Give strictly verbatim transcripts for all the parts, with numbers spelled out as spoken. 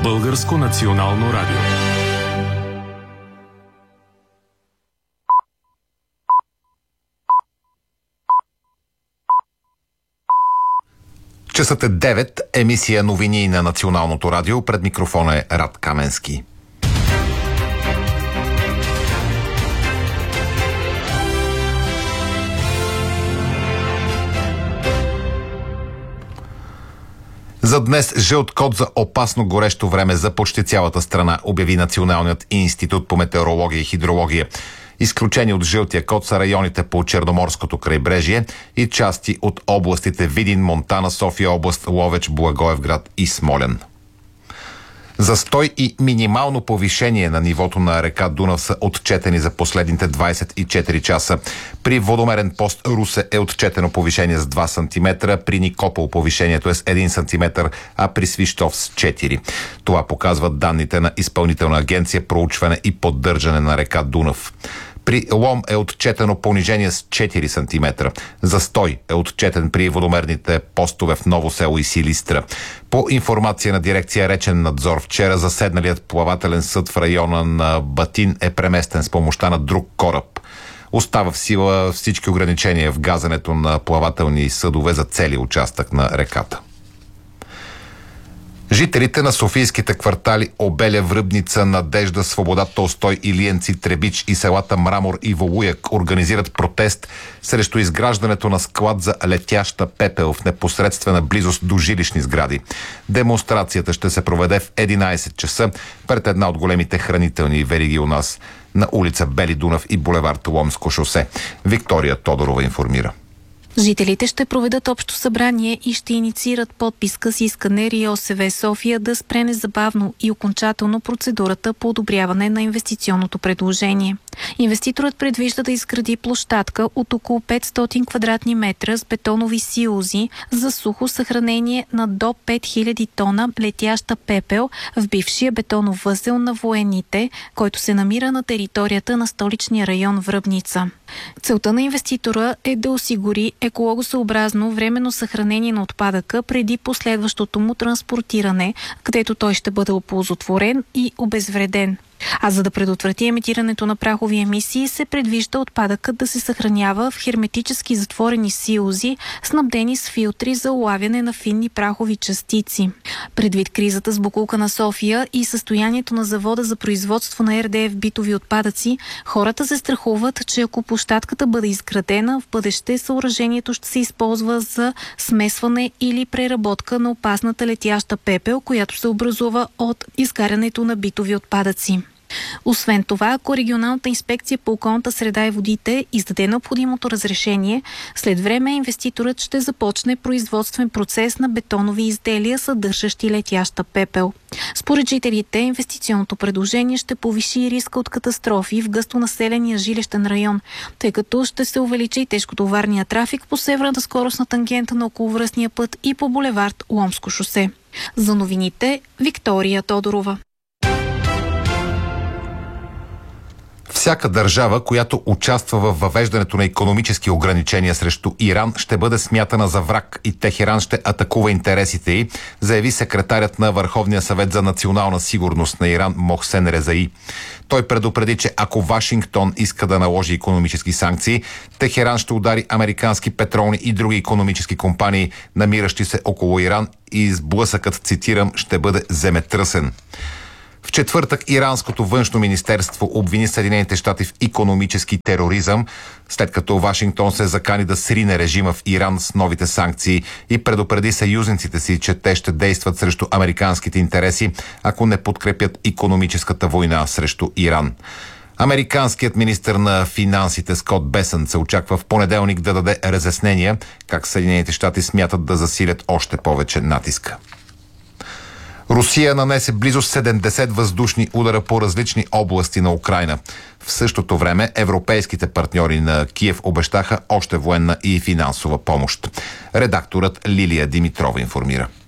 Българско национално радио. Часът е девет, емисия новини на Националното радио. Пред микрофона е Рад Каменски. За днес жълт код за опасно горещо време за почти цялата страна, обяви Националният институт по метеорология и хидрология. Изключени от жълтия код са районите по Черноморското крайбрежие и части от областите Видин, Монтана, София област, Ловеч, Благоевград и Смолян. Застой и минимално повишение на нивото на река Дунав са отчетени за последните двадесет и четири часа. При водомерен пост Русе е отчетено повишение с два сантиметра, при Никопол повишението е с един сантиметър, а при Свищов с четири. Това показват данните на Изпълнителна агенция проучване и поддържане на река Дунав. При Лом е отчетено понижение с четири сантиметра. Застой е отчетен при водомерните постове в Ново село и Силистра. По информация на дирекция Речен надзор, вчера заседналият плавателен съд в района на Батин е преместен с помощта на друг кораб. Остава в сила всички ограничения в газенето на плавателни съдове за цели участък на реката. Жителите на софийските квартали Обеля, Връбница, Надежда, Свобода, Толстой, Илиенци, Требич и селата Мрамор и Волуяк организират протест срещу изграждането на склад за летяща пепел в непосредствена близост до жилищни сгради. Демонстрацията ще се проведе в единадесет часа пред една от големите хранителни вериги у нас на улица Бели Дунав и булевард Ломско шосе. Виктория Тодорова информира. Жителите ще проведат общо събрание и ще инициират подписка с искане РИОСВ София да спре незабавно и окончателно процедурата по одобряване на инвестиционното предложение. Инвеститорът предвижда да изгради площадка от около петстотин квадратни метра с бетонови силози за сухо съхранение на до пет хиляди тона летяща пепел в бившия бетонов възел на военните, който се намира на територията на столичния район Връбница. Целта на инвеститора е да осигури екологосъобразно временно съхранение на отпадъка преди последващото му транспортиране, където той ще бъде оползотворен и обезвреден. А за да предотврати емитирането на прахови емисии, се предвижда отпадъкът да се съхранява в херметически затворени силози, снабдени с филтри за улавяне на финни прахови частици. Предвид кризата с боклука на София и състоянието на завода за производство на Р Д Ф битови отпадъци, хората се страхуват, че ако площадката бъде изградена, в бъдеще съоръжението ще се използва за смесване или преработка на опасната летяща пепел, която се образува от изгарянето на битови отпадъци. Освен това, ако регионалната инспекция по околната среда и водите издаде необходимото разрешение, след време инвеститорът ще започне производствен процес на бетонови изделия, съдържащи летяща пепел. Според жителите, инвестиционното предложение ще повиши риска от катастрофи в гъстонаселения жилищен район, тъй като ще се увеличи тежкотоварния трафик по северната скоростна тангента на околовръстния път и по булевард Ломско шосе. За новините, Виктория Тодорова. Всяка държава, която участва в въвеждането на икономически ограничения срещу Иран, ще бъде смятана за враг и Техеран ще атакува интересите й, заяви секретарят на Върховния съвет за национална сигурност на Иран Мохсен Резаи. Той предупреди, че ако Вашингтон иска да наложи икономически санкции, Техеран ще удари американски петролни и други икономически компании, намиращи се около Иран, и сблъсъкът, цитирам, ще бъде земетръсен. В четвъртък иранското външно министерство обвини Съединените щати в икономически тероризъм, след като Вашингтон се закани да срине режима в Иран с новите санкции и предупреди съюзниците си, че те ще действат срещу американските интереси, ако не подкрепят икономическата война срещу Иран. Американският министър на финансите Скот Бесън се очаква в понеделник да даде разяснения как Съединените щати смятат да засилят още повече натиска. Русия нанесе близо седемдесет въздушни удара по различни области на Украйна. В същото време европейските партньори на Киев обещаха още военна и финансова помощ. Редакторът Лилия Димитрова информира.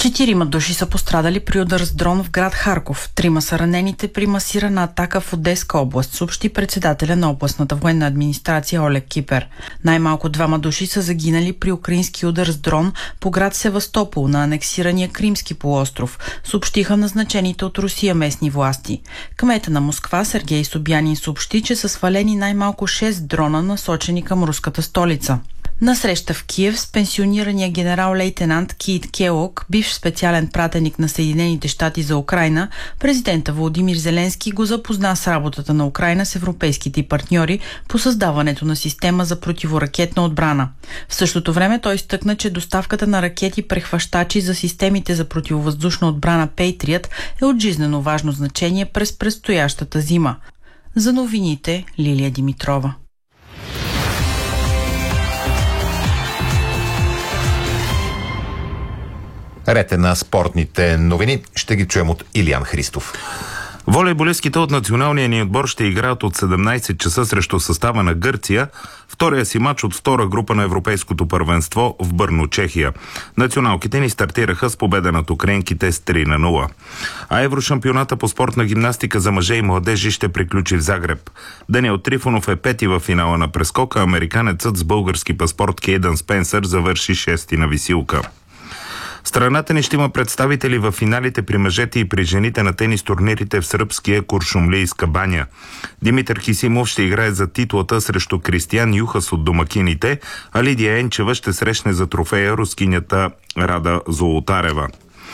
Четирима души са пострадали при удар с дрон в град Харков. Трима са ранените при масирана атака в Одеска област, съобщи председателя на областната военна администрация Олег Кипер. Най-малко двама души са загинали при украински удар с дрон по град Севастопол на анексирания Кримски полуостров, съобщиха назначените от Русия местни власти. Кмета на Москва Сергей Собянин съобщи, че са свалени най-малко шест дрона, насочени към руската столица. На среща в Киев с пенсионирания генерал-лейтенант Кит Келог, бивш специален пратеник на Съединените щати за Украйна, президента Володимир Зеленски го запозна с работата на Украйна с европейските партньори по създаването на система за противоракетна отбрана. В същото време той изтъкна, че доставката на ракети-прехващачи за системите за противовъздушна отбрана Patriot е от жизнено важно значение през предстоящата зима. За новините Лилия Димитрова. Ред е на спортните новини. Ще ги чуем от Илиян Христов. Волейболистките от националния ни отбор ще играят от седемнайсет часа срещу състава на Гърция, втория си матч от втора група на Европейското първенство в Бърно, Чехия. Националките ни стартираха с победа над украинките с три на нула. А Еврошампионата по спортна гимнастика за мъже и младежи ще приключи в Загреб. Даниел Трифонов е пети във финала на прескока, американецът с български паспорт Кейдън Спенсър завърши шести на висилка. Страната ни ще има представители в финалите при мъжете и при жените на тенис турнирите в сръбския Куршумлийска баня. Димитър Кисимов ще играе за титлата срещу Кристиян Юхас от домакините, а Лидия Енчева ще срещне за трофея рускинята Рада Золотарева.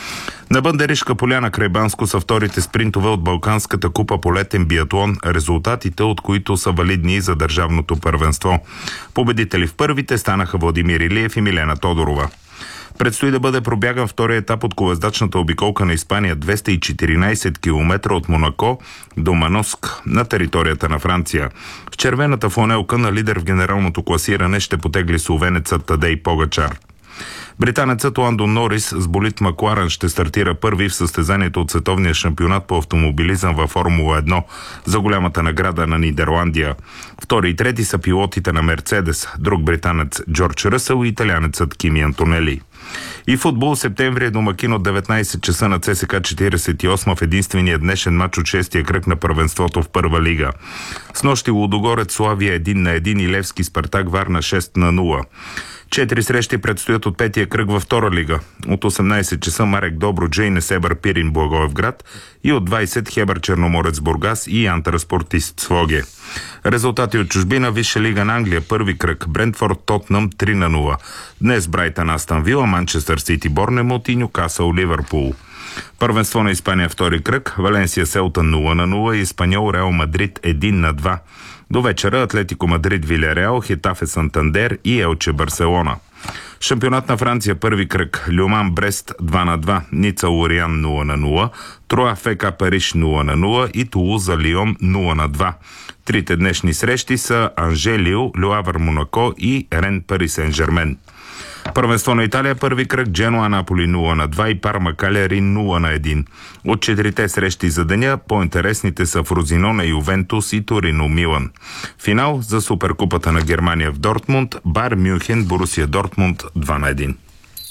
На Бандеришка поляна край Банско са вторите спринтове от Балканската купа по летен биатлон, резултатите от които са валидни за държавното първенство. Победители в първите станаха Владимир Илиев и Милена Тодорова. Предстои да бъде пробяган втория етап от колездачната обиколка на Испания двеста и четиринайсет километра от Монако до Маноск на територията на Франция. В червената фланелка на лидер в генералното класиране ще потегли словенецът Тадей Погачар. Британецът Ландон Норис с болид Макларен ще стартира първи в състезанието от световния шампионат по автомобилизъм във Формула едно за голямата награда на Нидерландия. Втори и трети са пилотите на Мерцедес, друг британец Джордж Ръсъл и италианецът Кими Антонели. И футбол септември е домакин от деветнайсет часа на ЦСКА четирийсет и осма в единствения днешен матч от шестия кръг на първенството в първа лига. Снощи Лудогорец Славия един на един и Левски Спартак Варна шест на нула. Четири срещи предстоят от петия кръг във втора лига. От осемнайсет часа Марек Добруджа, Несебър Пирин Благоевград и от двайсет Хебър Черноморец Бургас и Антраспортист Своге. Резултати от чужбина: Висша лига на Англия, първи кръг, Брентфорд Тотнъм три на нула. Днес Брайтън Астън Вила, Манчестър Сити Борнемут и Нюкасъл Ливърпул. Първенство на Испания втори кръг, Валенсия Селта нула на нула и Испаньол Реал Мадрид един на два. До вечера Атлетико Мадрид Вилереал, Хетафе Сантандер и Елче Барселона. Шампионат на Франция първи кръг, Люман Брест два на два, Ница Лориан нула на нула, Троа ФК Париж нула на нула и Тулуза Лион нула на два. Трите днешни срещи са Анже Лил, Люавър Монако и Рен Пари Сен Жермен. Първенство на Италия първи кръг, Дженуа Наполи нула на два и Парма Калери нула на един. От четирите срещи за деня по-интересните са Фрозинона Ювентус и Торино Милан. Финал за Суперкупата на Германия в Дортмунд, Бар Мюнхен Борусия Дортмунд два на един.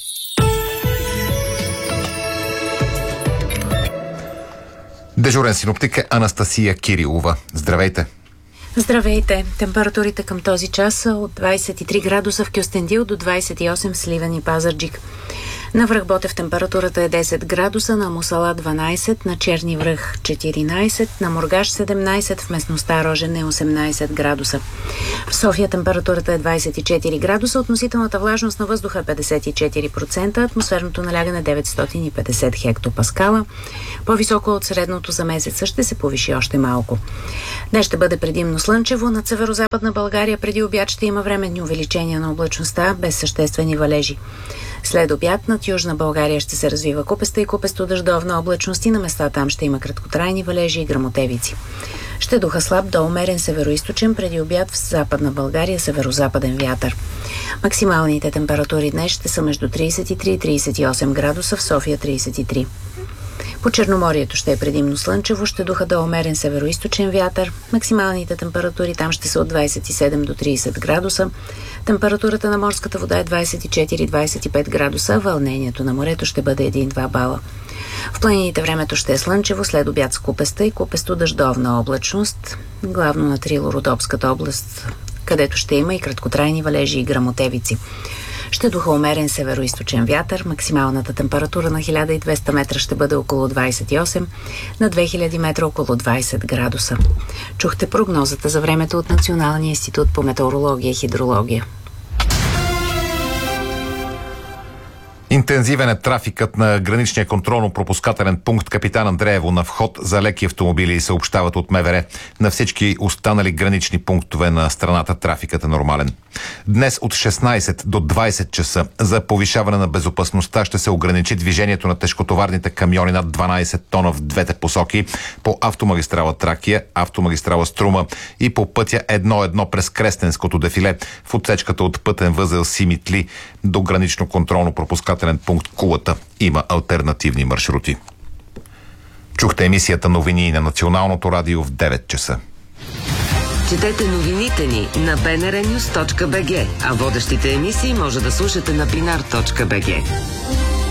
Дежурен синоптик е Анастасия Кирилова. Здравейте! Здравейте! Температурите към този час са от двайсет и три градуса в Кюстендил до двайсет и осем в Сливен и Пазарджик. На връх Ботев температурата е десет градуса, на Мусала дванайсет, на Черни връх четиринайсет, на Мургаш седемнайсет, в местността Рожен е осемнайсет градуса. В София температурата е двайсет и четири градуса, относителната влажност на въздуха е петдесет и четири процента, атмосферното налягане деветстотин и петдесет хектопаскала. По-високо от средното за месеца ще се повиши още малко. Днес ще бъде предимно слънчево, над северо-западна България преди обяд ще има временни увеличения на облачността без съществени валежи. След обяд над Южна България ще се развива купеста и купесто-дъждовна облачност и на места там ще има краткотрайни валежи и гръмотевици. Ще духа слаб до умерен североизточен, преди обяд в Западна България северо-западен вятър. Максималните температури днес ще са между трийсет и три и трийсет и осем градуса, в София трийсет и три. По Черноморието ще е предимно слънчево, ще духа до умерен североизточен вятър. Максималните температури там ще са от двадесет и седем до тридесет градуса. Температурата на морската вода е двадесет и четири до двадесет и пет градуса, вълнението на морето ще бъде един до два бала. В планините времето ще е слънчево, след обяд с купеста и купесто дъждовна облачност, главно на Трило-Родопската област, където ще има и краткотрайни валежи и гръмотевици. Ще духа умерен североизточен вятър, максималната температура на хиляда и двеста метра ще бъде около двадесет и осем, на две хиляди метра около двадесет градуса. Чухте прогнозата за времето от Националния институт по метеорология и хидрология. Интензивен е трафикът на граничния контролно-пропускателен пункт Капитан Андреево на вход за леки автомобили, съобщават от МВР. На всички останали гранични пунктове на страната трафикът е нормален. Днес от шестнадесет до двадесет часа за повишаване на безопасността ще се ограничи движението на тежкотоварните камиони над дванадесет тона в двете посоки по автомагистрала Тракия, автомагистрала Струма и по пътя едно едно през Крестенското дефиле в отсечката от пътен възел Симитли до гранично контролно-пропускателен пункт Кулата. Има алтернативни маршрути. Чухте емисията новини на Националното радио в девет часа. Четете новините ни на би ен ар нюз точка би джи, а водещите емисии може да слушате на бинар точка би джи.